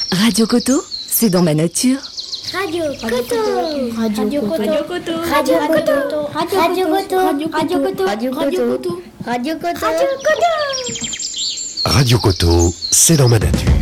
Radio Coto, c'est dans ma nature. Radio Coto. Radio Coto. Radio Coto. Radio Coto. Radio Coto. Radio Coto. Radio Coto. Radio Coto. Radio Coto. Radio Coto. Radio Coto, c'est dans ma nature.